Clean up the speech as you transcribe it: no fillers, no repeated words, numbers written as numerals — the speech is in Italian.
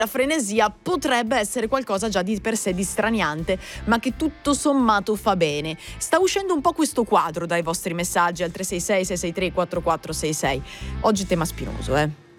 la frenesia potrebbe essere qualcosa già di per sé di straniante, ma che tutto sommato fa bene. Sta uscendo un po' questo quadro dai vostri messaggi al 366 663 4466. Oggi tema spinoso,